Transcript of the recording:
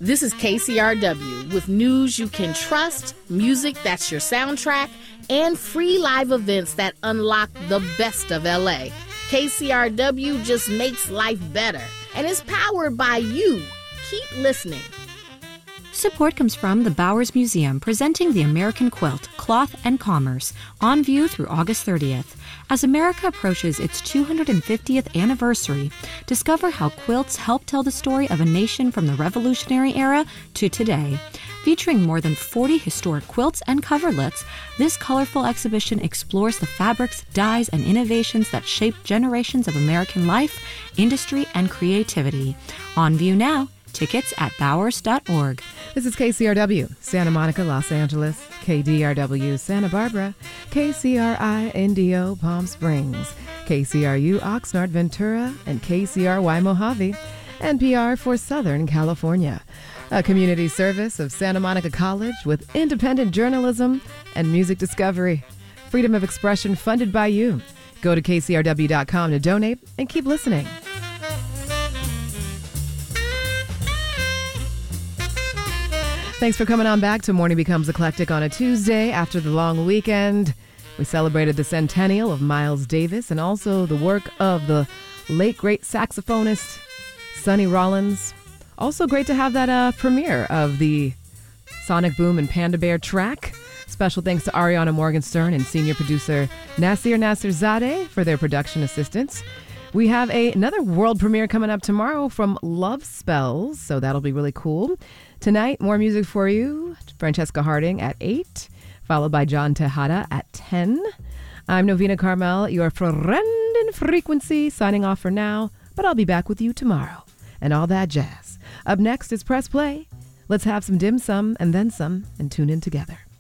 This is KCRW with news you can trust, music that's your soundtrack, and free live events that unlock the best of LA. KCRW just makes life better and is powered by you. Keep listening. Support comes from the Bowers Museum, presenting the American quilt, cloth, and commerce, on view through August 30th. As America approaches its 250th anniversary, discover how quilts help tell the story of a nation from the Revolutionary era to today. Featuring more than 40 historic quilts and coverlets, this colorful exhibition explores the fabrics, dyes, and innovations that shaped generations of American life, industry, and creativity. On view now. Tickets at bowers.org. This is KCRW, Santa Monica, Los Angeles, KDRW, Santa Barbara, KCRI-NDO, Palm Springs, KCRU, Oxnard, Ventura, and KCRY, Mojave, NPR for Southern California. A community service of Santa Monica College with independent journalism and music discovery. Freedom of expression funded by you. Go to kcrw.com to donate and keep listening. Thanks for coming on back to Morning Becomes Eclectic on a Tuesday after the long weekend. We celebrated the centennial of Miles Davis and also the work of the late, great saxophonist Sonny Rollins. Also great to have that premiere of the Sonic Boom and Panda Bear track. Special thanks to Ariana Morgenstern and senior producer Nasir Nasirzadeh for their production assistance. We have another world premiere coming up tomorrow from Love Spells, so that'll be really cool. Tonight, more music for you. Francesca Harding at 8, followed by John Tejada at 10. I'm Novena Carmel, your friend in frequency, signing off for now, but I'll be back with you tomorrow. And all that jazz. Up next is Press Play. Let's have some dim sum and then some and tune in together.